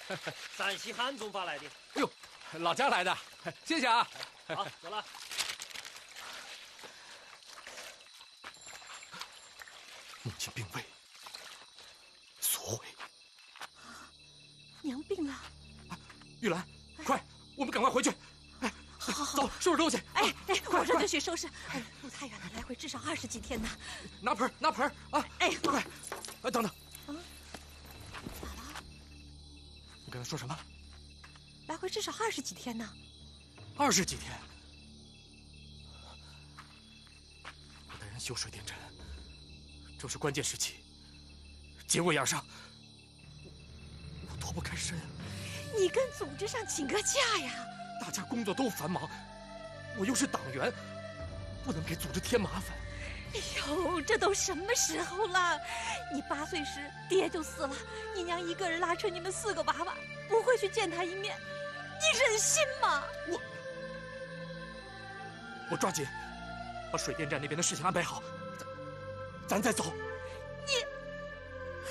陕西汉中发来的。 哎呦，老家来的，谢谢啊。 好，走了。 母亲病危，索毁。 娘病了。 玉兰，快，我们赶快回去。哎， 好， 走，收拾东西。 哎，我这就去收拾。哎，路太远了，来回至少20几天呢。 拿盆啊！ 哎， 快！哎，等等。 咋了？ 你刚才说什么？ 来回至少20几天呢。 20几天。我带人修水电站，正是关键时期，节骨眼上，我脱不开身。 你跟组织上请个假呀！ 大家工作都繁忙，我又是党员，不能给组织添麻烦。 哎呦，这都什么时候了？你8岁时爹就死了，你娘一个人拉扯你们4个娃娃，不会去见他一面，你忍心吗？ 我抓紧把水电站那边的事情安排好，咱再走。